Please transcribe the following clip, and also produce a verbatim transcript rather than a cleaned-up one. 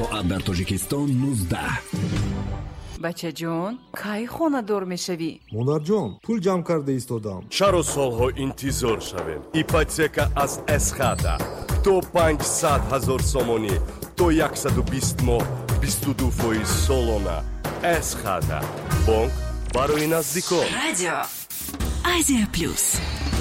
соат дар Тоҷикистон нуздаҳ. бача ҷон, кай хонадор мешавӣ? монарҷон, пул ҷамъ карда истодам. чаро солҳо интизор шавем? ипотека аз эсхата то панҷсад ҳазор сомонӣ то яксаду бист моҳ бисту ду фоиз солона. эсхата бонк барои наздикон. радио Азия плюс.